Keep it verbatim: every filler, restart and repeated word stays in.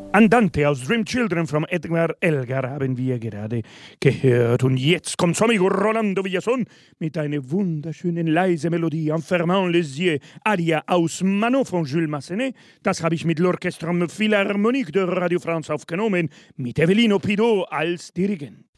Andante aus Dream Children von Edgar Elgar haben wir gerade gehört. Und jetzt kommt Amigo Rolando Villason mit einer wunderschönen leise Melodie. Enfermant les yeux, Aria aus Manon von Jules Massenet. Das habe ich mit l'Orchestre Philharmonique de Radio France aufgenommen, mit Evelino Pidot als Dirigent.